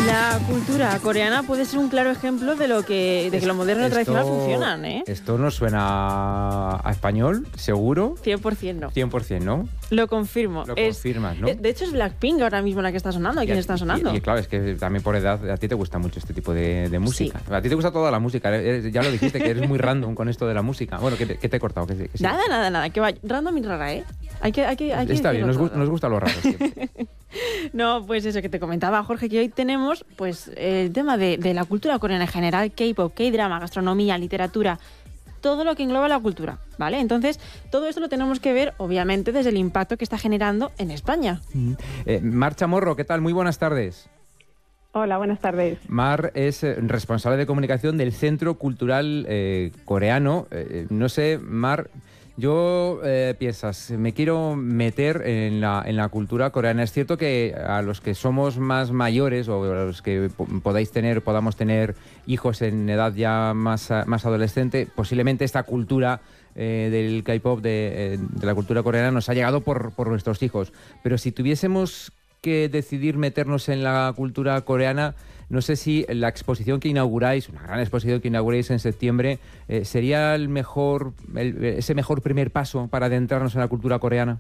La cultura coreana puede ser un claro ejemplo de que lo moderno y lo tradicional funcionan, ¿eh? Esto nos suena a español, seguro. 100% no. 100%, ¿no? Lo confirmo. Lo confirmas, ¿no? De hecho, es Blackpink ahora mismo la que está sonando. ¿A quién está sonando? Y claro, es que también por edad a ti te gusta mucho este tipo de música. Sí. A ti te gusta toda la música. Ya lo dijiste, que eres muy random con esto de la música. Bueno, ¿qué te he cortado? Que sí. Nada. Que va random y rara, ¿eh? Hay que Está bien, nos gusta lo raro siempre. No, pues eso que te comentaba, Jorge, que hoy tenemos pues el tema de la cultura coreana en general, K-pop, K-drama, gastronomía, literatura, todo lo que engloba la cultura, ¿vale? Entonces, todo esto lo tenemos que ver, obviamente, desde el impacto que está generando en España. Mar Chamorro, ¿qué tal? Muy buenas tardes. Hola, buenas tardes. Mar es responsable de comunicación del Centro Cultural Coreano. No sé, Mar, yo piensas, me quiero meter en la cultura coreana. Es cierto que a los que somos más mayores o a los que podamos tener hijos en edad ya más adolescente, posiblemente esta cultura del K-pop, de la cultura coreana, nos ha llegado por nuestros hijos. Pero si tuviésemos que decidir meternos en la cultura coreana, no sé si la exposición que inauguráis, una gran exposición que inauguráis en septiembre, sería ese mejor primer paso para adentrarnos en la cultura coreana.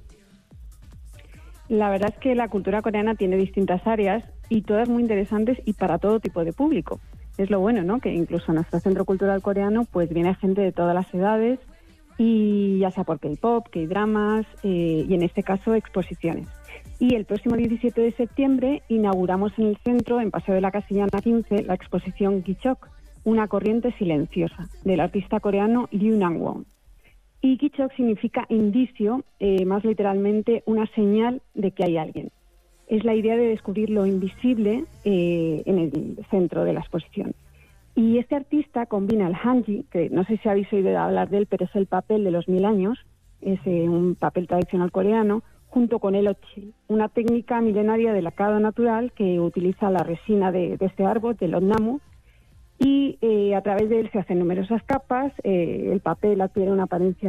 La verdad es que la cultura coreana tiene distintas áreas y todas muy interesantes y para todo tipo de público. Es lo bueno, ¿no? Que incluso en nuestro Centro Cultural Coreano pues viene gente de todas las edades, y ya sea por K-pop, K-dramas y en este caso exposiciones. Y el próximo 17 de septiembre inauguramos en el centro, en Paseo de la Castellana 15, la exposición Gichok, una corriente silenciosa, del artista coreano Ryu Nang-won. Y Gichok significa indicio, más literalmente una señal de que hay alguien. Es la idea de descubrir lo invisible en el centro de la exposición. Y este artista combina el hanji, que no sé si habéis oído hablar de él, pero es el papel de los 1000 años, es un papel tradicional coreano, junto con el ochil, una técnica milenaria de lacado natural que utiliza la resina de este árbol, del odnamu, y a través de él se hacen numerosas capas, el papel adquiere una apariencia